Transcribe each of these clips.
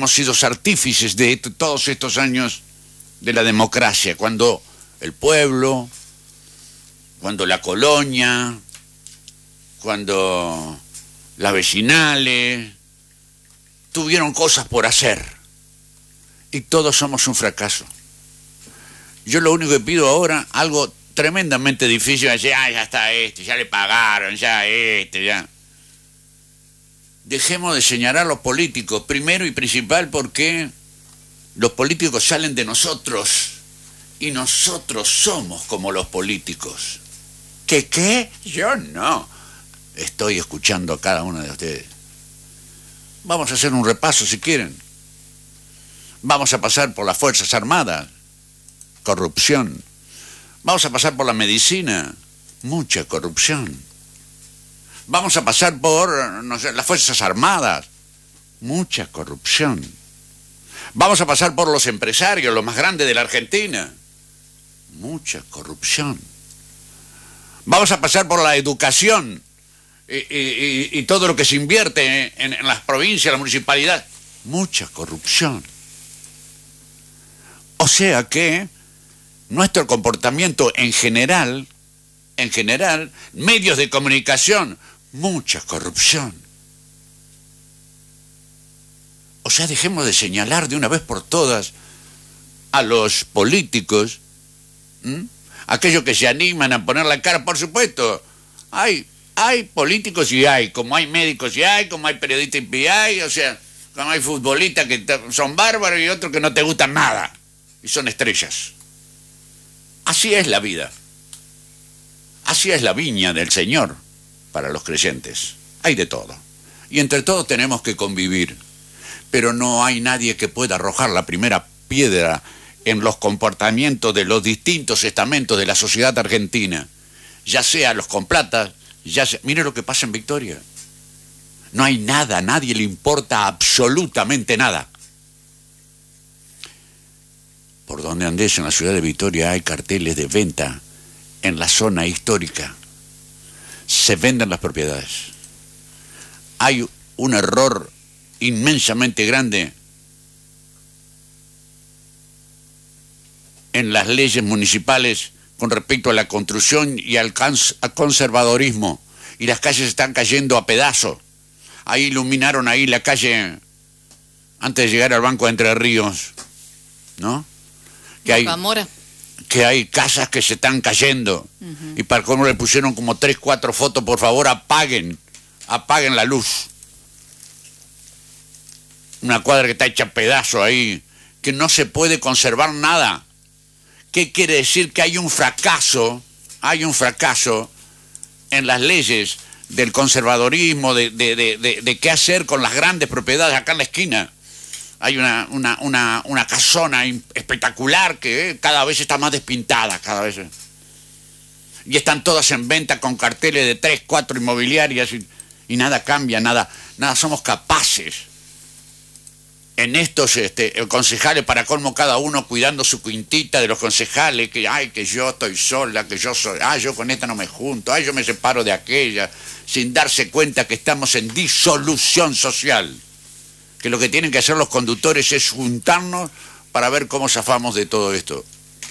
hemos sido artífices de todos estos años de la democracia, cuando el pueblo, cuando la colonia, cuando las vecinales tuvieron cosas por hacer, y todos somos un fracaso. Yo lo único que pido ahora, algo tremendamente difícil, es decir, ya está ya le pagaron, ya. Dejemos de señalar a los políticos, primero y principal porque los políticos salen de nosotros, y nosotros somos como los políticos. ¿Qué? Yo no. Estoy escuchando a cada uno de ustedes. Vamos a hacer un repaso si quieren. Vamos a pasar por las Fuerzas Armadas, corrupción. Vamos a pasar por la medicina, mucha corrupción. Vamos a pasar por, las Fuerzas Armadas, mucha corrupción. Vamos a pasar por los empresarios, los más grandes de la Argentina, mucha corrupción. Vamos a pasar por la educación y todo lo que se invierte en las provincias, la municipalidad, mucha corrupción. O sea que nuestro comportamiento en general, medios de comunicación, mucha corrupción. O sea, dejemos de señalar de una vez por todas a los políticos, aquellos que se animan a poner la cara. Por supuesto, hay políticos y como hay médicos y como hay periodistas y hay, o sea, como hay futbolistas que son bárbaros y otros que no te gustan nada y son estrellas. Así es la vida. Así es la viña del Señor para los creyentes. Hay de todo. Y entre todos tenemos que convivir. Pero no hay nadie que pueda arrojar la primera piedra en los comportamientos de los distintos estamentos de la sociedad argentina. Ya sea los con plata, mire lo que pasa en Victoria. No hay nada, a nadie le importa absolutamente nada. Por donde andes en la ciudad de Victoria hay carteles de venta en la zona histórica. Se venden las propiedades. Hay un error inmensamente grande en las leyes municipales con respecto a la construcción y al conservadorismo. Y las calles están cayendo a pedazos. Ahí iluminaron la calle antes de llegar al Banco de Entre Ríos, ¿no? Que hay casas que se están cayendo. Y para cómo le pusieron como 3, 4 fotos, por favor, apaguen la luz. Una cuadra que está hecha pedazo ahí, que no se puede conservar nada. ¿Qué quiere decir? Que hay un fracaso en las leyes del conservadorismo, de qué hacer con las grandes propiedades. Acá en la esquina hay una casona espectacular que cada vez está más despintada, cada vez. Y están todas en venta con carteles de 3, 4 inmobiliarias y nada cambia, nada somos capaces. En estos concejales, para colmo, cada uno cuidando su quintita de los concejales, que yo estoy sola, que yo con esta no me junto, yo me separo de aquella, sin darse cuenta que estamos en disolución social. Que lo que tienen que hacer los conductores es juntarnos para ver cómo zafamos de todo esto.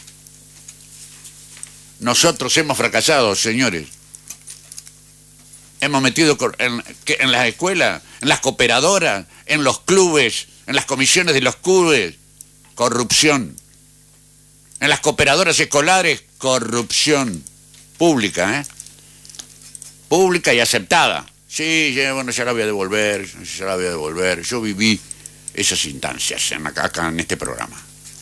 Nosotros hemos fracasado, señores. Hemos metido en las escuelas, en las cooperadoras, en los clubes, en las comisiones de los clubes, corrupción. En las cooperadoras escolares, corrupción pública, pública y aceptada. Sí, bueno, ya la voy a devolver. Yo viví esas instancias acá en este programa.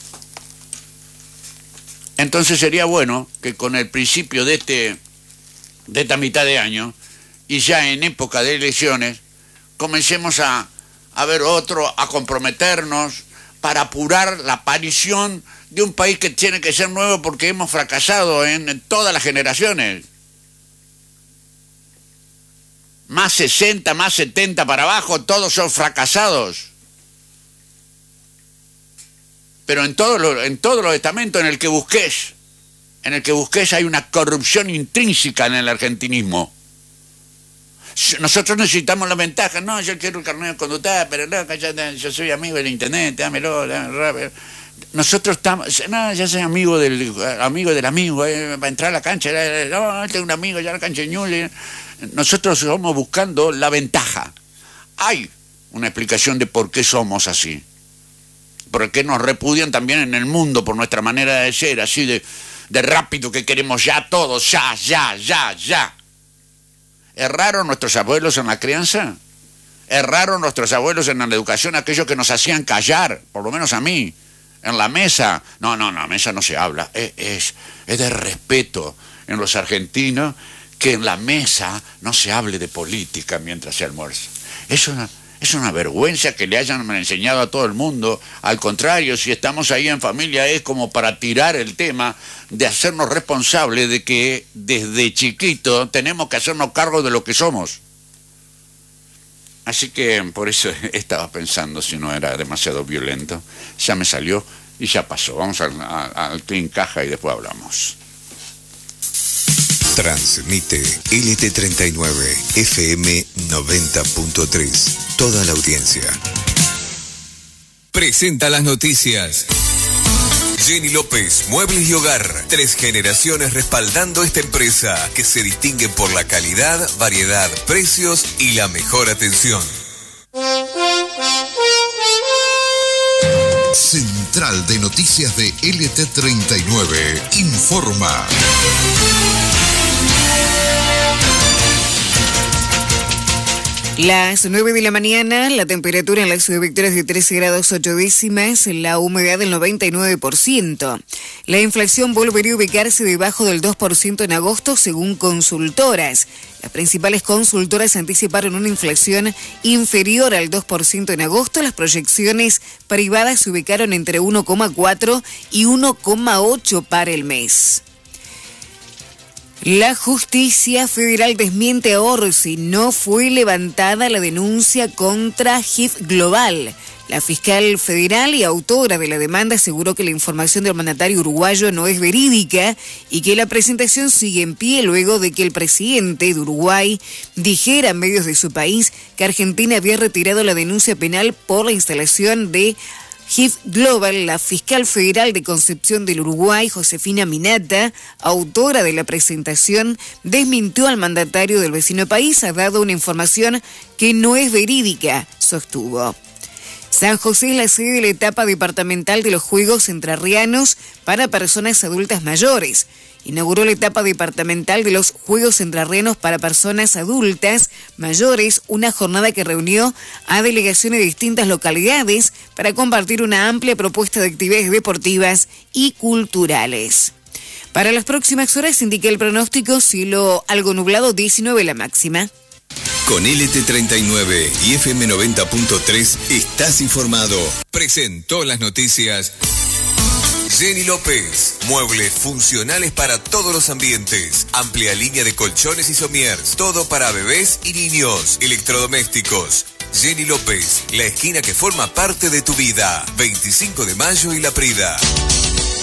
Entonces sería bueno que con el principio de esta mitad de año, y ya en época de elecciones, comencemos a comprometernos para apurar la aparición de un país que tiene que ser nuevo, porque hemos fracasado en todas las generaciones. Más 60, más 70 para abajo, todos son fracasados. Pero en todos los estamentos en el que busques hay una corrupción intrínseca en el argentinismo. Nosotros necesitamos la ventaja. No, yo quiero el carnet de conducta, pero no, yo soy amigo del internet, dámelo. Nosotros estamos, no, ya soy amigo del amigo, para entrar a la cancha, no, tengo un amigo ya en la cancha de Ñuble. Nosotros somos buscando la ventaja. Hay una explicación de por qué somos así. Por qué nos repudian también en el mundo por nuestra manera de ser, así de rápido, que queremos ya todo, ya. ¿Erraron nuestros abuelos en la crianza? ¿Erraron nuestros abuelos en la educación, aquellos que nos hacían callar, por lo menos a mí? En la mesa, no, en la mesa no se habla, es de respeto en los argentinos que en la mesa no se hable de política mientras se almuerza. Es una vergüenza que le hayan enseñado a todo el mundo. Al contrario, si estamos ahí en familia es como para tirar el tema de hacernos responsables de que desde chiquito tenemos que hacernos cargo de lo que somos. Así que por eso estaba pensando si no era demasiado violento. Ya me salió y ya pasó. Vamos al Clean Caja y después hablamos. Transmite LT39 FM 90.3. Toda la audiencia. Presenta las noticias. Jenny López, Muebles y Hogar. 3 generaciones respaldando esta empresa que se distingue por la calidad, variedad, precios y la mejor atención. Central de Noticias de LT39 informa. Las 9 de la mañana, la temperatura en la ciudad de Victoria es de 13 grados 8 décimas, la humedad del 99%. La inflación volvería a ubicarse debajo del 2% en agosto, según consultoras. Las principales consultoras anticiparon una inflación inferior al 2% en agosto. Las proyecciones privadas se ubicaron entre 1,4 y 1,8 para el mes. La justicia federal desmiente a Orsi. No fue levantada la denuncia contra HIF Global. La fiscal federal y autora de la demanda aseguró que la información del mandatario uruguayo no es verídica y que la presentación sigue en pie luego de que el presidente de Uruguay dijera en medios de su país que Argentina había retirado la denuncia penal por la instalación de HIF Global. La fiscal federal de Concepción del Uruguay, Josefina Minata, autora de la presentación, desmintió al mandatario del vecino país, ha dado una información que no es verídica, sostuvo. San José es la sede de la etapa departamental de los Juegos Entrerrianos para personas adultas mayores. Inauguró la etapa departamental de los Juegos Entrerrianos para personas adultas mayores, una jornada que reunió a delegaciones de distintas localidades para compartir una amplia propuesta de actividades deportivas y culturales. Para las próximas horas indica el pronóstico cielo algo nublado, 19 la máxima. Con LT39 y FM 90.3 estás informado. Presentó las noticias Jenny López. Muebles funcionales para todos los ambientes. Amplia línea de colchones y somiers. Todo para bebés y niños. Electrodomésticos. Jenny López, la esquina que forma parte de tu vida. 25 de mayo y La Prida.